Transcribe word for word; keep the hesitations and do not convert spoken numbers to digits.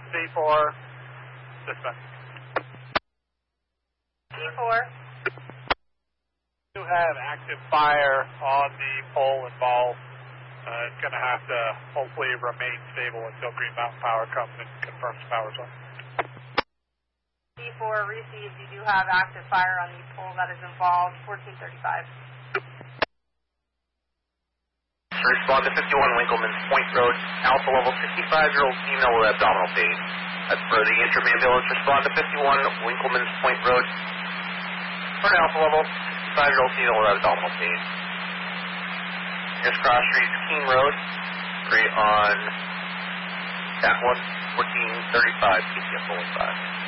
C four, dispatch. C four. You have active fire on the pole involved. Uh, it's going to have to hopefully remain stable until Green Mountain Power comes and confirms power source. C four received. You do have active fire on the pole that is involved. fourteen thirty-five. Respond to fifty-one Winkleman's Point Road, Alpha level sixty-five-year-old female with abdominal pain. That's for the interim ambulance. Respond to fifty-one Winkleman's Point Road, for an Alpha level sixty-five-year-old female with abdominal pain. Here's Cross Street, Keene Road, three on Cat one, fourteen thirty-five, P C F five.